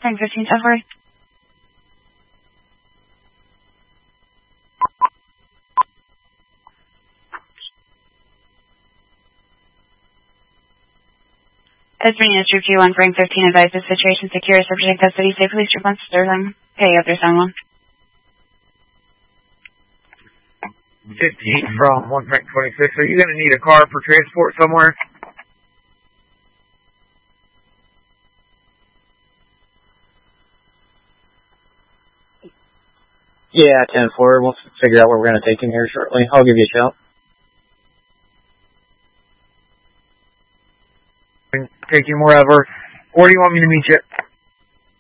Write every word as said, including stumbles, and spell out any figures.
Frank fifteen ten four. As Marina Troop G one, Frank fifteen advises situation secure, subject custody, safe police response, Sterling. Pay up their sound one. fifteen from one Frank twenty-six. Are you going to need a car for transport somewhere? Yeah, ten four. We'll figure out where we're going to take him here shortly. I'll give you a shout. Take him wherever. Where do you want me to meet you?